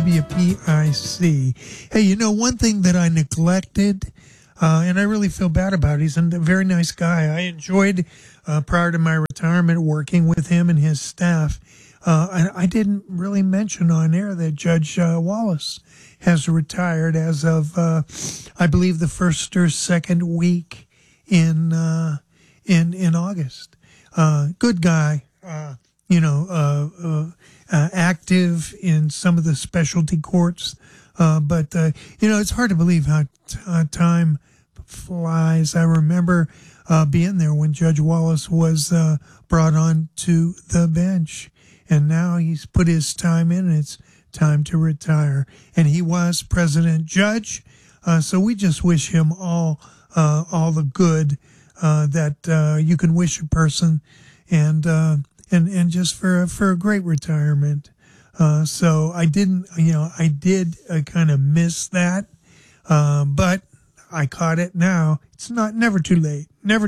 WPIC. Hey, you know, one thing that I neglected, and I really feel bad about, he's a very nice guy. I enjoyed, prior to my retirement, working with him and his staff. I didn't really mention on air that Judge Wallace has retired as of, I believe, the first or second week in August. Good guy, active in some of the specialty courts. But it's hard to believe how time flies. I remember being there when Judge Wallace was brought on to the bench. And now he's put his time in, and it's time to retire. And he was president judge. So we just wish him all the good that you can wish a person, and just for a great retirement. So I did kind of miss that, but I caught it now. It's never too late.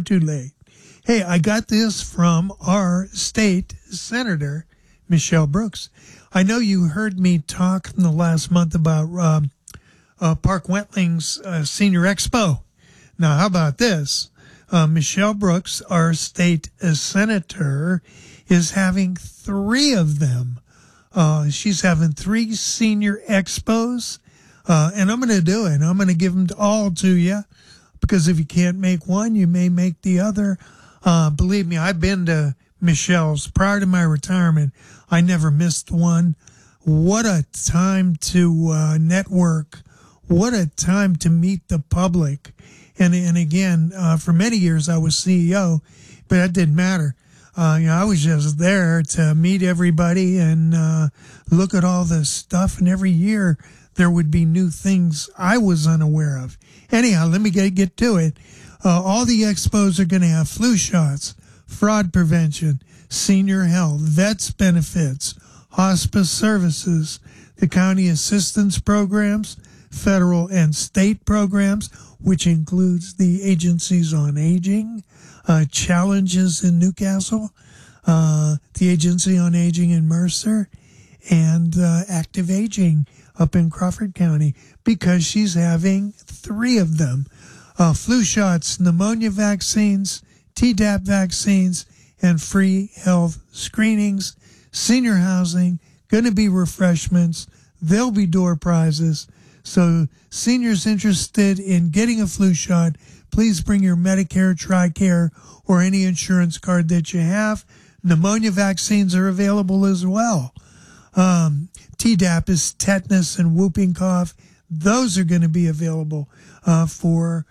Hey, I got this from our state senator, Michelle Brooks. I know you heard me talk in the last month about Park Wettling's Senior Expo. Now, how about this? Michelle Brooks, our state senator, is having 3 of them. She's having 3 senior expos, and I'm going to do it. I'm going to give them all to you, because if you can't make one, you may make the other. Believe me, I've been to Michelle's prior to my retirement. I never missed one. What a time to network. What a time to meet the public. And again, for many years I was CEO, but that didn't matter. I was just there to meet everybody and look at all the stuff. And every year there would be new things I was unaware of. Anyhow, let me get to it. All the expos are going to have flu shots, fraud prevention, senior health, vets benefits, hospice services, the county assistance programs, federal and state programs, which includes the agencies on aging, challenges in Newcastle, the agency on aging in Mercer, and active aging up in Crawford County, because she's having 3 of them. Flu shots, pneumonia vaccines, Tdap vaccines, and free health screenings, senior housing, going to be refreshments, there'll be door prizes. So seniors interested in getting a flu shot, please bring your Medicare, TRICARE, or any insurance card that you have. Pneumonia vaccines are available as well. Tdap is tetanus and whooping cough. Those are going to be available for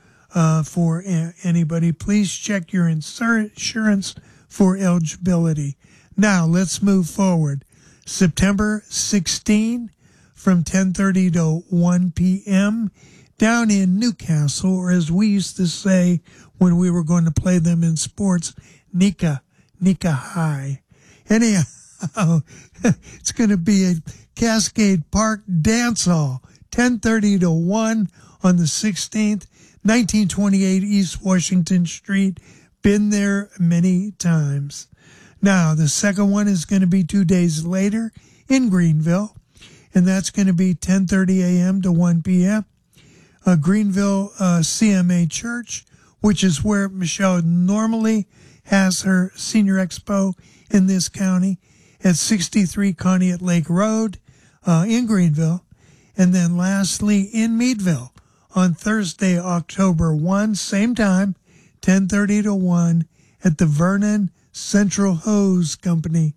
anybody. Please check your insurance for eligibility. Now, let's move forward. September 16 from 10:30 to 1 p.m. down in Newcastle, or as we used to say when we were going to play them in sports, Nika High. Anyhow, it's going to be a Cascade Park Dance Hall, 10:30 to 1 on the 16th, 1928 East Washington Street. Been there many times. Now, the second one is going to be 2 days later in Greenville, and that's going to be 10:30 a.m. to 1 p.m. Greenville CMA Church, which is where Michelle normally has her senior expo in this county, at 63 Conneaut Lake Road in Greenville. And then lastly, in Meadville on Thursday, October 1, same time, 10:30 to 1 at the Vernon Central Hose Company,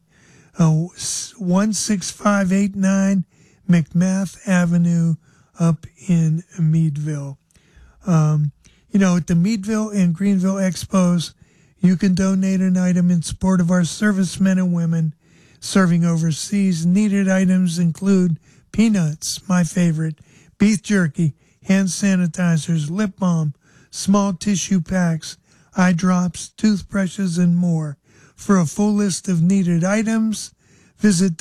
16589 McMath Avenue up in Meadville. At the Meadville and Greenville Expos, you can donate an item in support of our servicemen and women serving overseas. Needed items include peanuts, my favorite, beef jerky, hand sanitizers, lip balm, small tissue packs, eye drops, toothbrushes, and more. For a full list of needed items, visit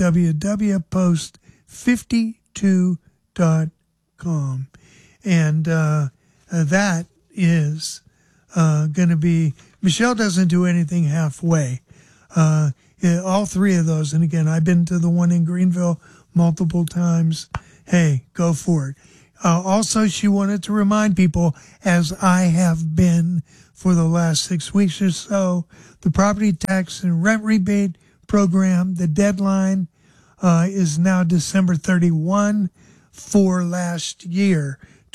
www.post52.com. And that is going to be, Michelle doesn't do anything halfway. All 3 of those, and again, I've been to the one in Greenville multiple times, hey, go for it. Also, she wanted to remind people, as I have been for the last 6 weeks or so, the property tax and rent rebate program, the deadline is now December 31 for last year,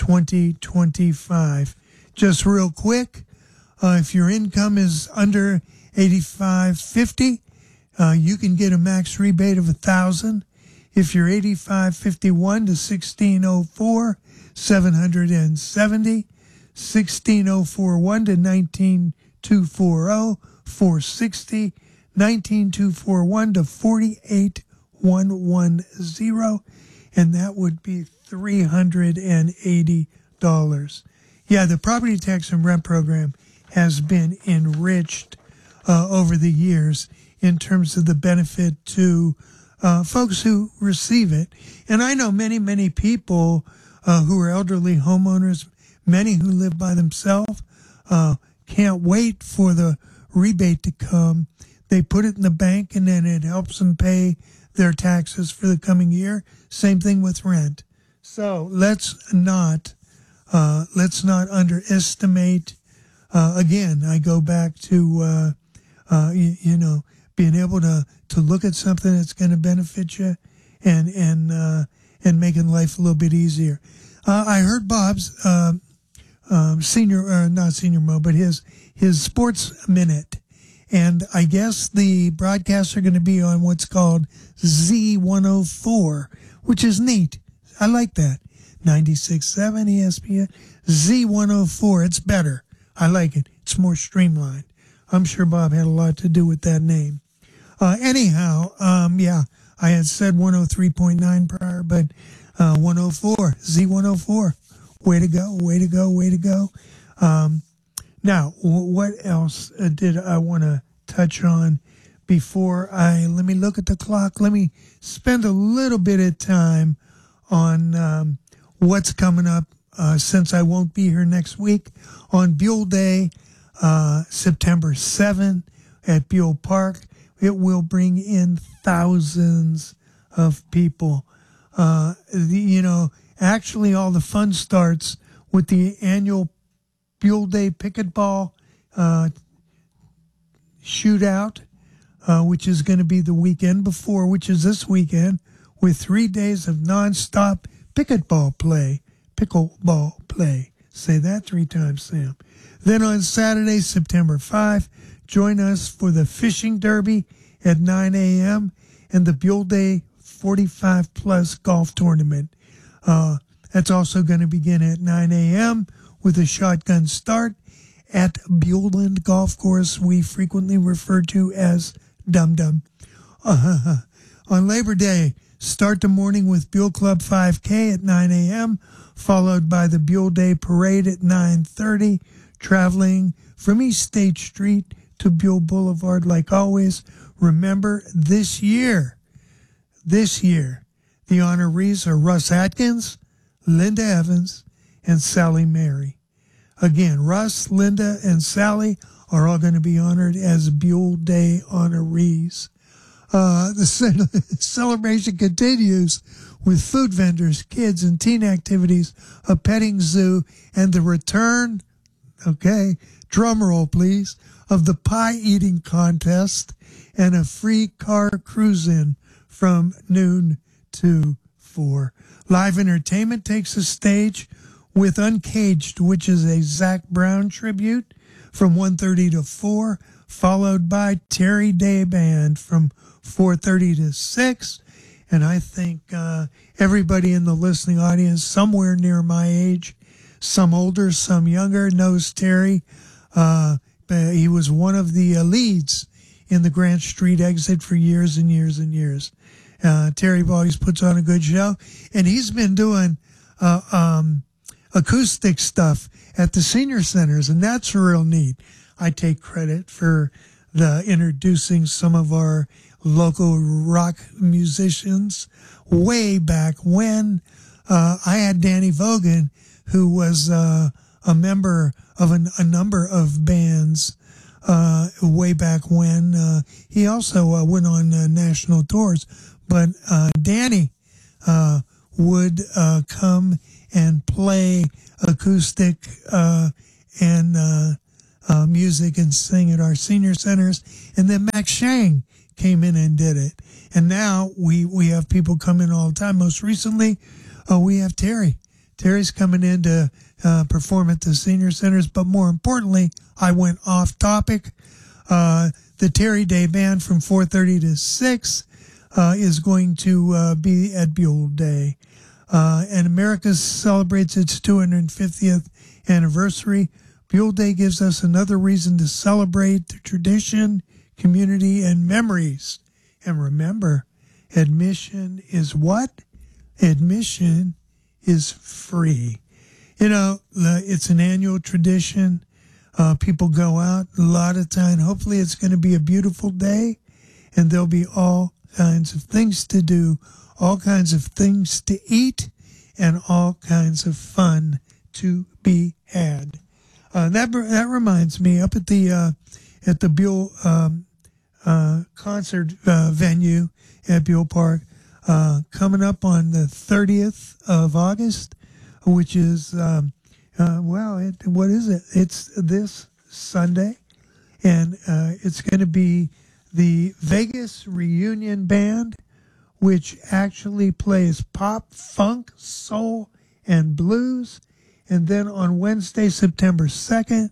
2025. Just real quick, if your income is under $85.50, you can get a max rebate of $1,000. If you're $85.51 to $16.04, $770. $16.041 to $19.240, $460. $19.241 to $48.110, and that would be $380. Yeah, the property tax and rent program has been enriched over the years in terms of the benefit to folks who receive it. And I know many, many people who are elderly homeowners, many who live by themselves, can't wait for the rebate to come. They put it in the bank, and then it helps them pay their taxes for the coming year. Same thing with rent. So let's not underestimate. Again, I go back to being able to look at something that's going to benefit you, and making life a little bit easier. I heard Bob's not senior mo, but his sports minute. And I guess the broadcasts are going to be on what's called Z104, which is neat. I like that. 96.7 ESPN, Z104. It's better. I like it. It's more streamlined. I'm sure Bob had a lot to do with that name. Anyhow, I had said 103.9 prior, but 104, Z104. Way to go, way to go, way to go. Now, what else did I want to touch on before let me look at the clock. Let me spend a little bit of time on what's coming up since I won't be here next week. On Buell Day, September 7th at Buell Park, it will bring in thousands of people. Actually, all the fun starts with the annual Buell Day Pickleball shootout, which is going to be the weekend before, which is this weekend, with 3 days of nonstop pickleball play. Say that 3 times, Sam. Then on Saturday, September 5, join us for the Fishing Derby at 9 a.m. and the Buell Day 45-plus golf tournament. That's also going to begin at 9 a.m. with a shotgun start at Buellland Golf Course, we frequently refer to as Dum Dum. On Labor Day, start the morning with Buell Club 5K at 9 a.m., followed by the Buell Day Parade at 9:30, traveling from East State Street to Buell Boulevard. Like always, remember, this year, the honorees are Russ Atkins, Linda Evans, and Sally Mary. Again, Russ, Linda, and Sally are all going to be honored as Buell Day honorees. The celebration continues with food vendors, kids, and teen activities, a petting zoo, and the return, drum roll please, of the pie eating contest and a free car cruise-in from noon to 4. Live entertainment takes the stage with Uncaged, which is a Zac Brown tribute from 1:30 to 4, followed by Terry Day Band from 4:30 to 6. And I think everybody in the listening audience, somewhere near my age, some older, some younger, knows Terry. He was one of the leads in the Grant Street exit for years and years and years. Terry always puts on a good show, and he's been doing acoustic stuff at the senior centers, and that's real neat. I take credit for the introducing some of our local rock musicians way back when. I had Danny Vogan, who was a member of a number of bands way back when. He also went on national tours. But Danny would come and play acoustic and music and sing at our senior centers. And then Max Shang came in and did it. And now we have people come in all the time. Most recently, we have Terry. Terry's coming in to perform at the senior centers. But more importantly, I went off topic. The Terry Day Band from 4:30 to 6 is going to be at Buell Day. And America celebrates its 250th anniversary. Buell Day gives us another reason to celebrate the tradition, community, and memories. And remember, admission is what? Admission is free. You know, it's an annual tradition. People go out a lot of time. Hopefully it's going to be a beautiful day, and there'll be all kinds of things to do, all kinds of things to eat, and all kinds of fun to be had. That reminds me, up at the Buell concert venue at Buell Park, coming up on the 30th of August, which is what is it? It's this Sunday, and it's going to be the Vegas Reunion Band, which actually plays pop, funk, soul, and blues. And then on Wednesday, September 2nd,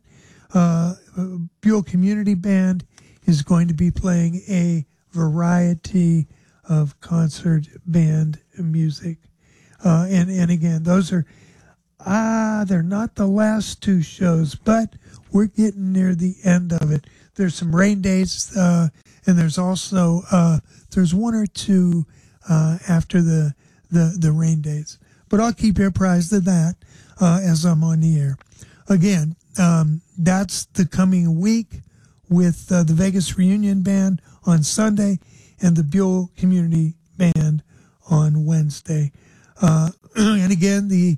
Buell Community Band is going to be playing a variety of concert band music. And again, those are, they're not the last two shows, but we're getting near the end of it. There's some rain days, and there's also, there's one or two after the rain days. But I'll keep you apprised of that as I'm on the air. Again, that's the coming week with the Vegas Reunion Band on Sunday and the Buell Community Band on Wednesday. And again, the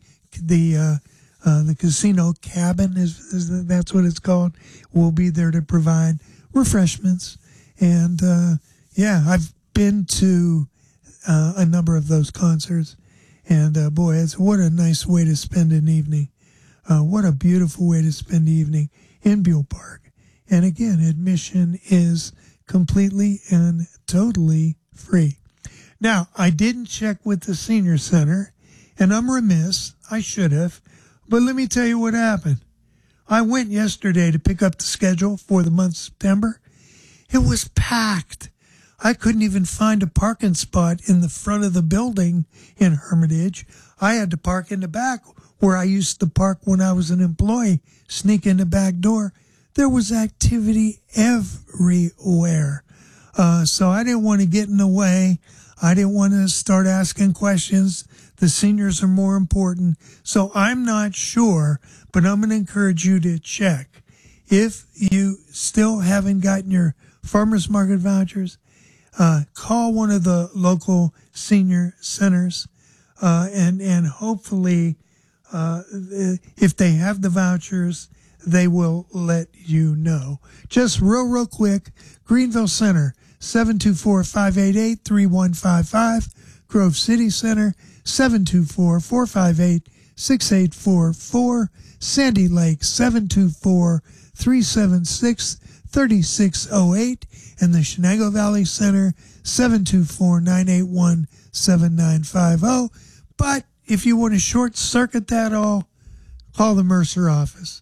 casino cabin is that's what it's called. Will be there to provide refreshments. And I've been to a number of those concerts. And boy, what a nice way to spend an evening. What a beautiful way to spend the evening in Buell Park. And again, admission is completely and totally free. Now, I didn't check with the senior center, and I'm remiss. I should have. But let me tell you what happened. I went yesterday to pick up the schedule for the month of September. It was packed. I couldn't even find a parking spot in the front of the building in Hermitage. I had to park in the back where I used to park when I was an employee, sneak in the back door. There was activity everywhere. So I didn't want to get in the way. I didn't want to start asking questions. The seniors are more important. So I'm not sure, but I'm going to encourage you to check. If you still haven't gotten your farmers market vouchers, call one of the local senior centers, and hopefully, if they have the vouchers, they will let you know. Just real quick, Greenville Center, 724-588-3155. Grove City Center, 724-458-6844. Sandy Lake, 724-376-3608. And the Shenango Valley Center, 724-981-7950. But if you want to short circuit that all, call the Mercer office,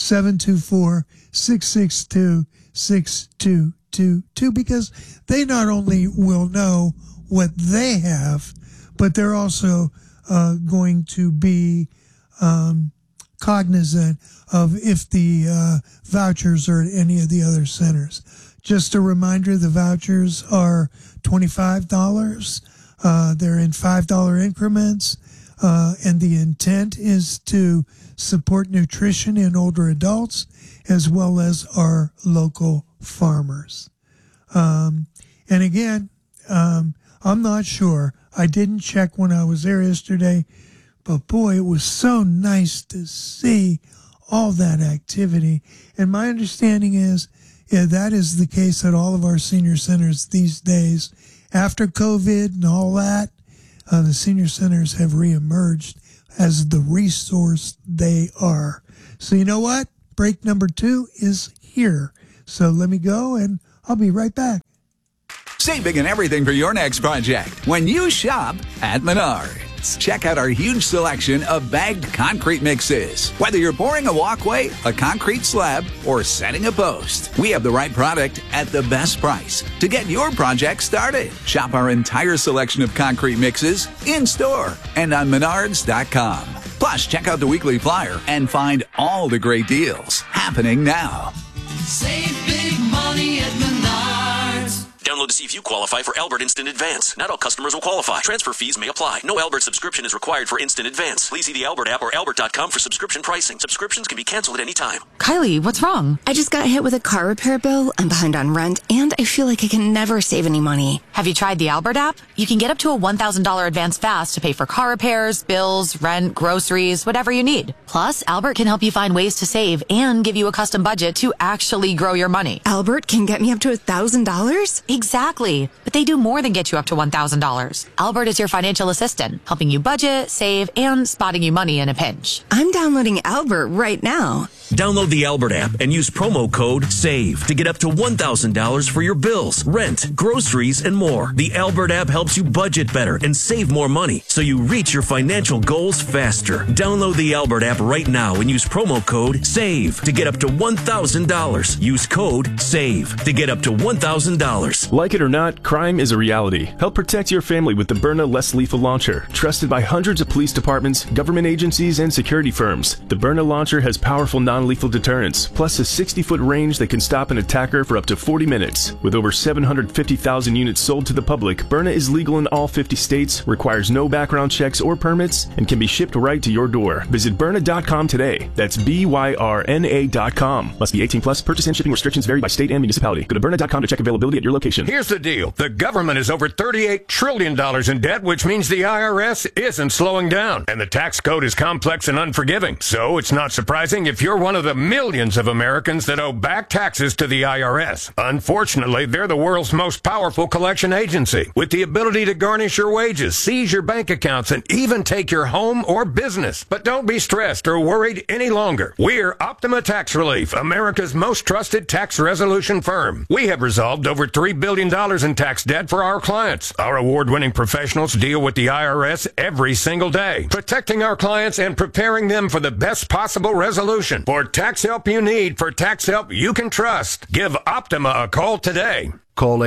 724-662-6222, because they not only will know what they have, but they're also going to be cognizant of if the vouchers are at any of the other centers. Just a reminder, the vouchers are $25. They're in $5 increments, and the intent is to support nutrition in older adults as well as our local farmers. And again, I'm not sure. I didn't check when I was there yesterday, but boy, it was so nice to see all that activity. And my understanding is, that is the case at all of our senior centers these days. After COVID and all that, the senior centers have reemerged as the resource they are. So you know what? Break number 2 is here. So let me go, and I'll be right back. Save big and everything for your next project when you shop at Menards. Check out our huge selection of bagged concrete mixes. Whether you're pouring a walkway, a concrete slab, or setting a post, we have the right product at the best price to get your project started. Shop our entire selection of concrete mixes in-store and on Menards.com. Plus, check out the weekly flyer and find all the great deals happening now. Save big money at Menards. Download to see if you qualify for Albert Instant Advance. Not all customers will qualify. Transfer fees may apply. No Albert subscription is required for Instant Advance. Please see the Albert app or albert.com for subscription pricing. Subscriptions can be canceled at any time. Kylie, what's wrong? I just got hit with a car repair bill. I'm behind on rent, and I feel like I can never save any money. Have you tried the Albert app? You can get up to a $1,000 advance fast to pay for car repairs, bills, rent, groceries, whatever you need. Plus, Albert can help you find ways to save and give you a custom budget to actually grow your money. Albert can get me up to $1,000? Exactly. But they do more than get you up to $1,000. Albert is your financial assistant, helping you budget, save, and spotting you money in a pinch. I'm downloading Albert right now. Download the Albert app and use promo code SAVE to get up to $1,000 for your bills, rent, groceries, and more. The Albert app helps you budget better and save more money so you reach your financial goals faster. Download the Albert app right now and use promo code SAVE to get up to $1,000. Use code SAVE to get up to $1,000. Like it or not, crime is a reality. Help protect your family with the Byrna Less Lethal Launcher. Trusted by hundreds of police departments, government agencies, and security firms, the Byrna launcher has powerful non-lethal deterrence, plus a 60-foot range that can stop an attacker for up to 40 minutes. With over 750,000 units sold to the public, Byrna is legal in all 50 states, requires no background checks or permits, and can be shipped right to your door. Visit Byrna.com today. That's BYRNA.com. Must be 18 plus. Purchase and shipping restrictions vary by state and municipality. Go to Byrna.com to check availability at your location. Here's the deal. The government is over $38 trillion in debt, which means the IRS isn't slowing down. And the tax code is complex and unforgiving. So it's not surprising if you're one of the millions of Americans that owe back taxes to the IRS. Unfortunately, they're the world's most powerful collection agency, with the ability to garnish your wages, seize your bank accounts, and even take your home or business. But don't be stressed or worried any longer. We're Optima Tax Relief, America's most trusted tax resolution firm. We have resolved over $3 billion in tax debt for our clients. Our award-winning professionals deal with the IRS every single day, protecting our clients and preparing them for the best possible resolution. For tax help you need, for tax help you can trust, give Optima a call today. Call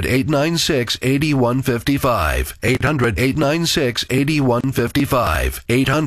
800-896-8155. 800-896-8155.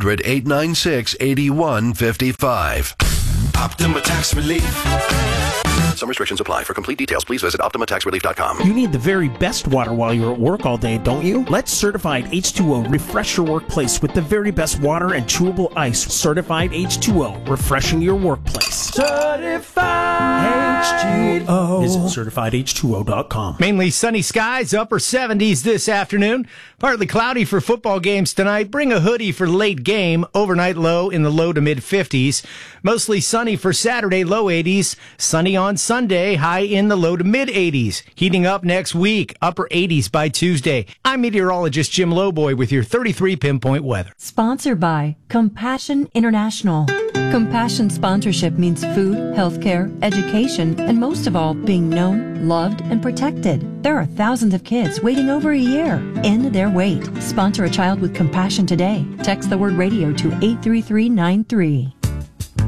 800-896-8155. Optima Tax Relief. Some restrictions apply. For complete details, please visit OptimaTaxRelief.com. You need the very best water while you're at work all day, don't you? Let Certified H2O refresh your workplace with the very best water and chewable ice. Certified H2O, refreshing your workplace. Certified H2O. Visit CertifiedH2O.com. Mainly sunny skies, upper 70s this afternoon. Partly cloudy for football games tonight. Bring a hoodie for the late game. Overnight low in the low to mid 50s. Mostly sunny for Saturday, low 80s. Sunny on Sunday, high in the low to mid 80s. Heating up next week, upper 80s by Tuesday. I'm meteorologist Jim Lowboy with your 33 pinpoint weather. Sponsored by Compassion International. Compassion sponsorship means food, healthcare, education, and most of all, being known, loved, and protected. There are thousands of kids waiting over a year. End their wait. Sponsor a child with compassion today. Text the word radio to 83393.